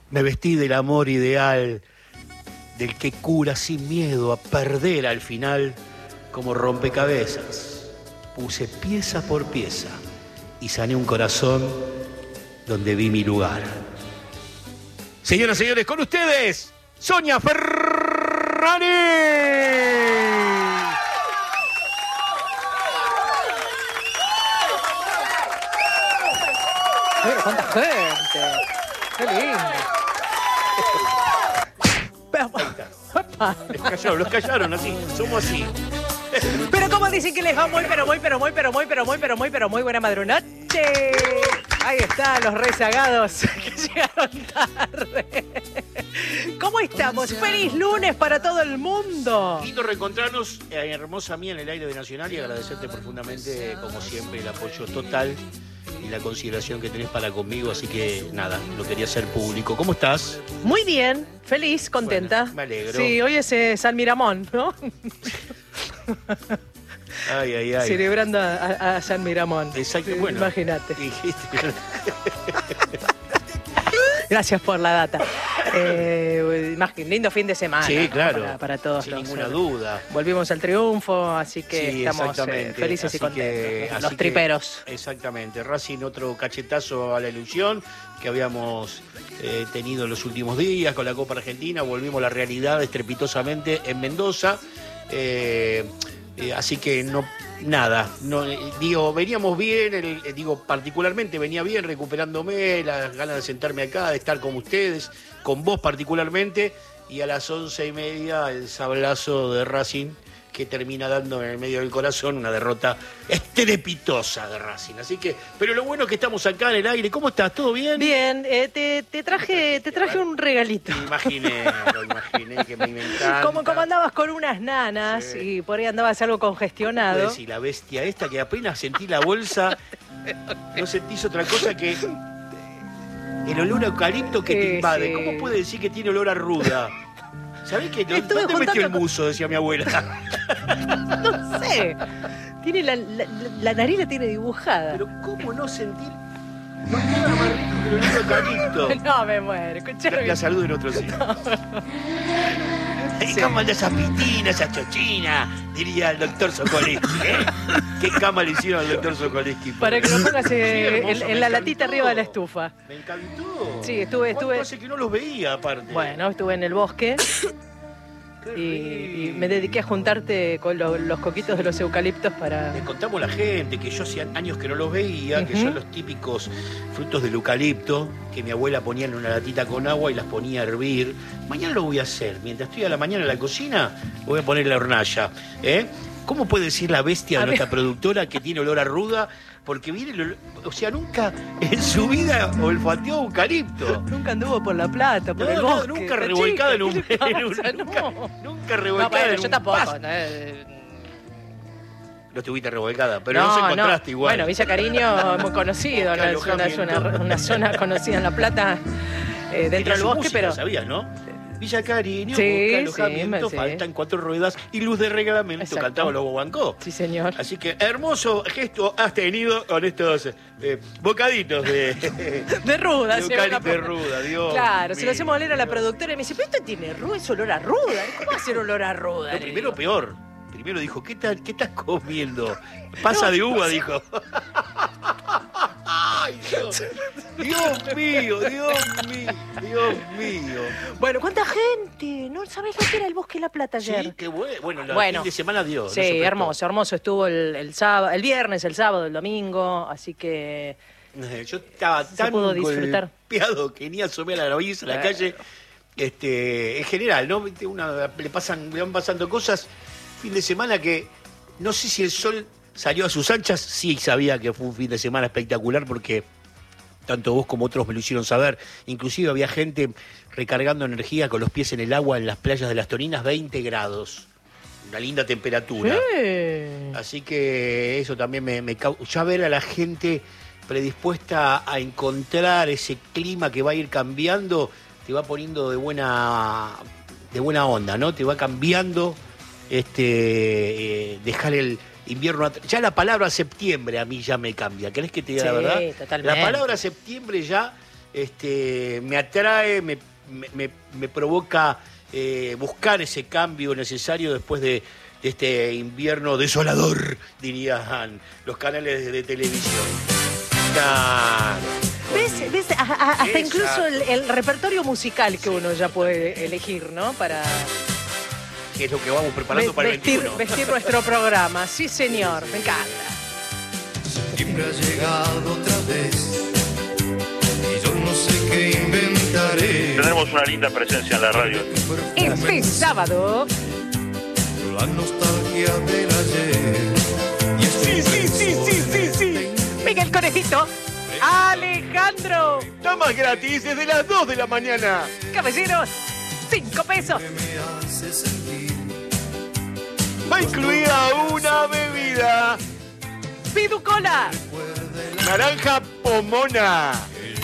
Me vestí del amor ideal, del que cura sin miedo a perder al final, como rompecabezas. Puse pieza por pieza y sané un corazón donde vi mi lugar. Señoras y señores, con ustedes, Sonia Ferrari. Mira cuánta gente. Qué lindo. Los callaron así, somos así. Pero como dicen que les va muy buena madrugada. Ahí están los rezagados que llegaron tarde. ¿Cómo estamos? ¡Feliz lunes para todo el mundo! Lindo reencontrarnos, hermosa mía, en el aire de Nacional, y agradecerte profundamente, como siempre, el apoyo total y la consideración que tenés para conmigo, así que nada, lo quería hacer público. ¿Cómo estás? Muy bien, feliz, contenta. Bueno, me alegro. Sí, hoy es San Miramón, ¿no? Ay, ay, ay. Celebrando a San Miramón. Exacto, Sí, bueno. Imagínate. Dijiste. Gracias por la data. Lindo fin de semana. Sí, ¿no? claro. Para todos. Sin ninguna duda. Volvimos al triunfo, así que Sí, estamos exactamente. felices Así y contentos. así Los triperos. Exactamente. Racing, otro cachetazo a la ilusión que habíamos tenido en los últimos días con la Copa Argentina. Volvimos a la realidad estrepitosamente en Mendoza. Así que veníamos bien, particularmente venía bien, recuperándome, las ganas de sentarme acá, de estar con ustedes, con vos particularmente, y a las 11:30 el sablazo de Racing, que termina dando en el medio del corazón una derrota estrepitosa de Racing. Así que, pero lo bueno es que estamos acá en el aire. ¿Cómo estás? ¿Todo bien? Bien, te traje un regalito. Lo imaginé que me encanta. Como andabas con unas nanas, sí, y por ahí andabas algo congestionado. Pues, y la bestia esta, que apenas sentí la bolsa, no sentís otra cosa que el olor a eucalipto que te invade. Sí. ¿Cómo puede decir que tiene olor a ruda? ¿Sabés qué? Estuve ¿Dónde metió el juntando- muso? Decía mi abuela. No sé. Tiene la nariz la tiene dibujada. Pero ¿cómo no sentir? No hay nada más rico que el olor a eucalipto. No, me muero. Escuchame. La salud en otro sitio. ¿Qué cama de esa pitina, esa chochina? Diría el doctor Sokoleski, ¿eh? ¿Qué cama le hicieron al doctor Sokoleski? Para que lo pongas Sí, hermoso, en me la encantó. latita arriba de la estufa. Me encantó. Sí, estuve- ¿Cuánto hace que no los veía, aparte? Bueno, estuve en el bosque Qué y rico. me dediqué a juntarte con los coquitos de los eucaliptos para... Le contamos a la gente que yo hacía años que no los veía, que Ujú. son los típicos frutos del eucalipto, que mi abuela ponía en una latita con agua y las ponía a hervir. Mañana lo voy a hacer. Mientras estoy a la mañana en la cocina, voy a poner la hornalla. ¿Cómo puede decir la bestia de A ver. nuestra productora que tiene olor a ruda? Porque viene el olor, o sea, nunca en su vida olfateó eucalipto. Nunca anduvo por La Plata, por el bosque. Nunca esta revolcada en chica, un... ¿qué le pasa? nunca, No. nunca No, revolcada bueno, en yo un tampoco. pasto. No estuviste revolcada, pero nos encontraste igual. Bueno, Villa Cariño es muy conocido, Busca ¿no? Es alojamiento. una zona conocida en La Plata, dentro Tiene del su bosque, música, pero... ¿sabías, no? Villa Cariño, Sí, busca alojamiento, sí. faltan 4 ruedas y luz de reglamento, Exacto. cantaba los Bobancó. Sí, señor. Así que hermoso gesto has tenido con estos bocaditos de De ruda, de sí, eucalipto una- de ruda, Dios. Claro, se lo hacemos leer a la mío. productora y me dice, pero esto tiene ruda, es olor a ruda. ¿Cómo va a ser olor a ruda? No, Le primero digo. peor. Primero dijo, ¿qué estás comiendo? Pasa de uva, dijo. Ay, Dios. Dios mío, Dios mío, Dios mío. Bueno, ¿cuánta gente? ¿No sabés lo que era el Bosque de La Plata ayer? Sí, qué bueno. Bueno, el Bueno. fin de semana dio. Sí, no se prestó. hermoso estuvo el sábado, el viernes, el sábado, el domingo, así que Yo estaba Se tan pudo disfrutar. golpeado que ni asomé a la nariz a la calle. En general, ¿no? Viste, le van pasando cosas. Fin de semana que no sé si el sol salió a sus anchas. Sí sabía que fue un fin de semana espectacular porque tanto vos como otros me lo hicieron saber. Inclusive había gente recargando energía con los pies en el agua en las playas de Las Toninas, 20 grados. Una linda temperatura. sí. Así que eso también ya ver a la gente predispuesta a encontrar ese clima que va a ir cambiando, te va poniendo de buena onda, ¿no? Te va cambiando, dejar el invierno atrás. Ya la palabra septiembre a mí ya me cambia. ¿Querés que te diga la Sí, verdad? totalmente. La palabra septiembre ya me atrae, me provoca buscar ese cambio necesario después de este invierno desolador, dirían los canales de televisión. ¿Ves? Hasta incluso el repertorio musical que uno ya puede elegir, ¿no? Para... Que es lo que vamos preparando para el 21. Vestir nuestro programa, sí señor, me encanta. Siempre ha llegado otra vez y yo no sé qué inventaré. Tenemos una linda presencia en la radio. Este sábado... La nostalgia del ayer. Sí. Miguel Conejito, Alejandro, Damas gratis desde las 2 de la mañana. caballeros, 5 pesos. Me hace sentir Va incluida una bebida. Piducola, Naranja pomona.